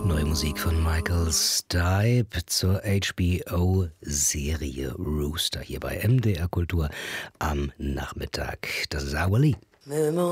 Neue Musik von Michael Stipe zur HBO-Serie Rooster hier bei MDR Kultur am Nachmittag. Das ist Our Lee.